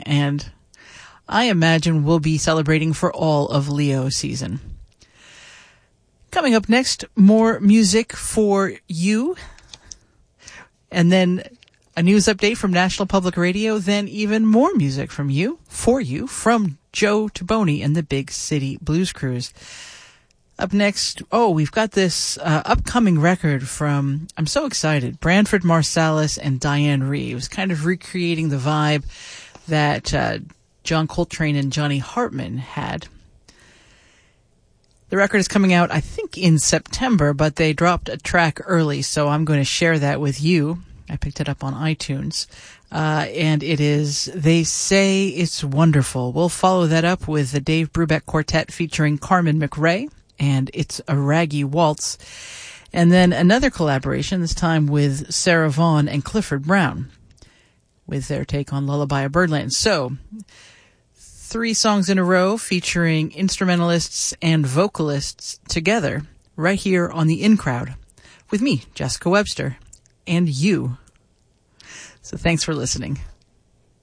and I imagine we'll be celebrating for all of Leo season. Coming up next, more music for you, and then a news update from National Public Radio, then even more music from you, for you, from Joe Taboni and the Big City Blues Cruise. Up next, we've got this upcoming record from, I'm so excited, Branford Marsalis and Diane Reeves, kind of recreating the vibe that John Coltrane and Johnny Hartman had. The record is coming out, I think, in September, but they dropped a track early, so I'm going to share that with you. I picked it up on iTunes. And it is They Say It's Wonderful. We'll follow that up with the Dave Brubeck Quartet featuring Carmen McRae, and It's a Raggy Waltz. And then another collaboration, this time with Sarah Vaughan and Clifford Brown, with their take on Lullaby of Birdland. So, 3 songs in a row featuring instrumentalists and vocalists together right here on the In Crowd with me, Jessica Webster, and you. So thanks for listening.